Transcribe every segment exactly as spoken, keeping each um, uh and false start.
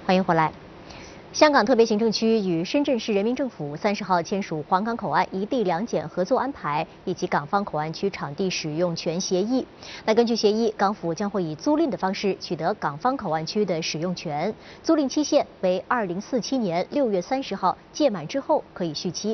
欢迎回来。香港特别行政区与深圳市人民政府三十号签署皇岗口岸一地两检合作安排以及港方口岸区场地使用权协议。那根据协议，港府将会以租赁的方式取得港方口岸区的使用权，租赁期限为二零四七年六月三十号届满之后可以续期。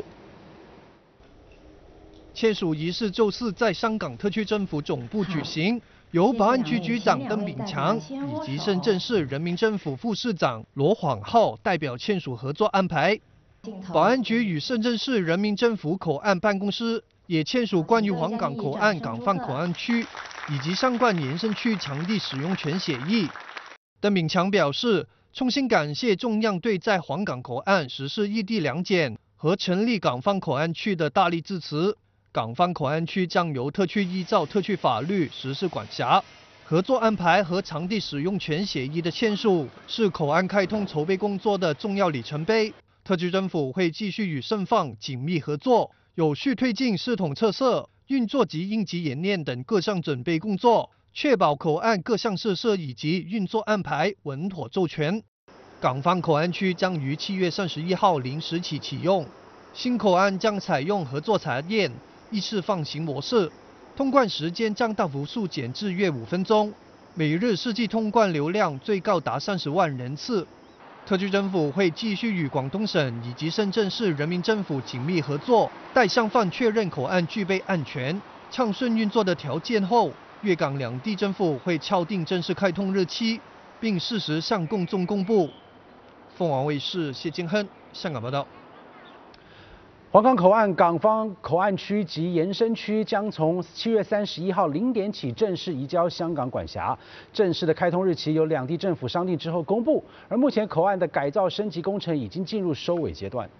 签署仪式周四在香港特区政府总部举行。 由保安局局长邓炳强以及深圳市人民政府副市长罗晃浩代表签署合作安排。保安局与深圳市人民政府口岸办公室也签署关于皇岗口岸港方口岸区以及相关延伸区场地使用权协议。邓炳强表示，衷心感谢中央对在皇岗口岸实施一地两检和成立港方口岸区的大力支持。 港方口岸区将由特区依照特区法律实施管辖。合作安排和场地使用权协议的签署是口岸开通筹备工作的重要里程碑。特区政府会继续与深方紧密合作，有序推进系统测试、运作及应急演练等各项准备工作，确保口岸各项设施以及运作安排稳妥周全。港方口岸区将于七月三十一号零时起启用，新口岸将采用合作查验。 一次放行模式，通关时间将大幅缩减至约五分钟，每日实际通关流量最高达三十万人次。特区政府会继续与广东省以及深圳市人民政府紧密合作，待双方确认口岸具备安全、畅顺运作的条件后，粤港两地政府会敲定正式开通日期，并适时向公众公布。凤凰卫视谢金亨香港报道。 皇岗口岸港方口岸区及延伸区将从七月三十一号零点起正式移交香港管辖，正式的开通日期由两地政府商定之后公布。而目前口岸的改造升级工程已经进入收尾阶段。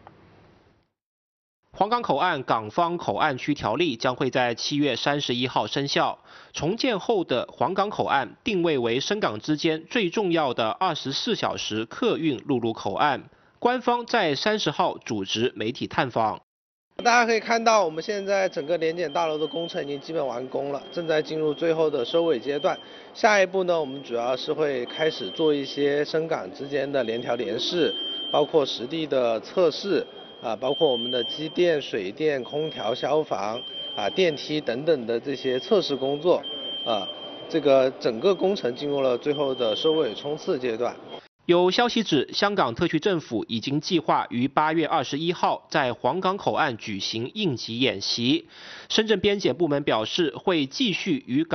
皇岗口岸港方口岸区条例将会在七月三十一号生效。重建后的皇岗口岸定位为深港之间最重要的二十四小时客运陆路口岸。 官方在三十号组织媒体探访， 大家可以看到，我们现在整个联检大楼的工程已经基本完工了，正在进入最后的收尾阶段。下一步呢，我们主要是会开始做一些深港之间的联调联试，包括实地的测试啊，包括我们的机电、水电、空调、消防啊、电梯等等的这些测试工作啊，这个整个工程进入了最后的收尾冲刺阶段。 有消息指，香港特区政府已经计划于八月二十一号在皇岗口岸举行应急演习。深圳边检部门表示，会继续与港。